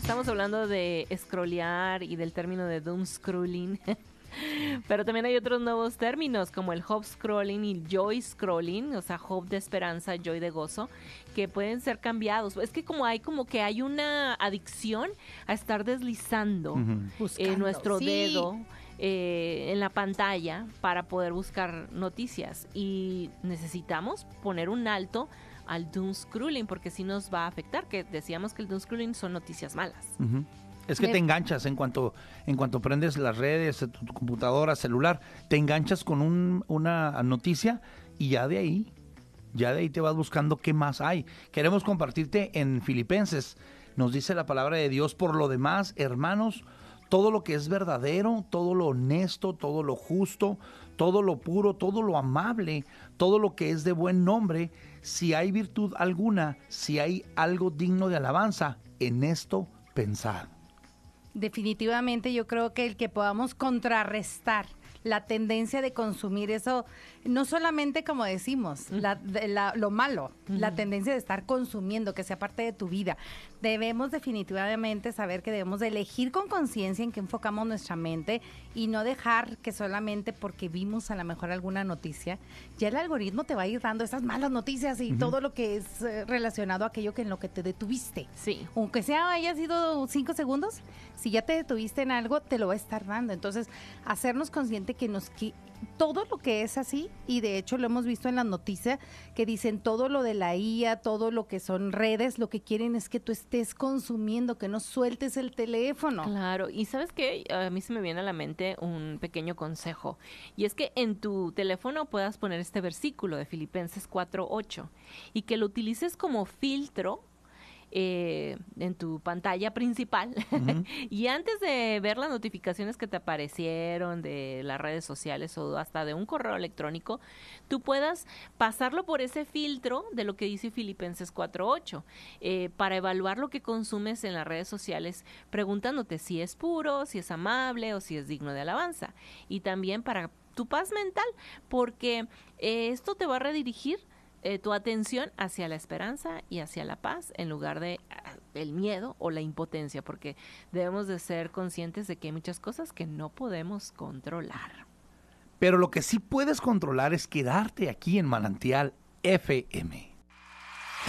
estamos hablando de scrollear y del término de doom scrolling. Pero también hay otros nuevos términos como el hope scrolling y joy scrolling, o sea, hope de esperanza, joy de gozo, que pueden ser cambiados. Es que como que hay una adicción a estar deslizando nuestro dedo en la pantalla para poder buscar noticias, y necesitamos poner un alto al doom scrolling porque sí nos va a afectar, que decíamos que el doom scrolling son noticias malas. Es que te enganchas en cuanto prendes las redes, tu computadora, celular, te enganchas con una noticia y ya de ahí te vas buscando qué más hay. Queremos compartirte en Filipenses. Nos dice la palabra de Dios: por lo demás, hermanos, todo lo que es verdadero, todo lo honesto, todo lo justo, todo lo puro, todo lo amable, todo lo que es de buen nombre, si hay virtud alguna, si hay algo digno de alabanza, en esto pensad. Definitivamente yo creo que el que podamos contrarrestar la tendencia de consumir eso, no solamente como decimos, lo malo, la tendencia de estar consumiendo, que sea parte de tu vida. Debemos definitivamente saber que debemos de elegir con conciencia en qué enfocamos nuestra mente y no dejar que solamente porque vimos a lo mejor alguna noticia, ya el algoritmo te va a ir dando esas malas noticias y todo lo que es relacionado a aquello que en lo que te detuviste. Sí. Aunque haya sido 5 segundos, si ya te detuviste en algo, te lo va a estar dando. Entonces, hacernos consciente que todo lo que es así, y de hecho lo hemos visto en las noticias que dicen todo lo de la IA, todo lo que son redes, lo que quieren es que tú estés consumiendo, que no sueltes el teléfono. Claro, y ¿sabes qué? A mí se me viene a la mente un pequeño consejo, y es que en tu teléfono puedas poner este versículo de Filipenses 4:8 y que lo utilices como filtro en tu pantalla principal y antes de ver las notificaciones que te aparecieron de las redes sociales o hasta de un correo electrónico, tú puedas pasarlo por ese filtro de lo que dice Filipenses 4:8 para evaluar lo que consumes en las redes sociales, preguntándote si es puro, si es amable o si es digno de alabanza, y también para tu paz mental, porque esto te va a redirigir tu atención hacia la esperanza y hacia la paz en lugar de el miedo o la impotencia, porque debemos de ser conscientes de que hay muchas cosas que no podemos controlar. Pero lo que sí puedes controlar es quedarte aquí en Manantial FM.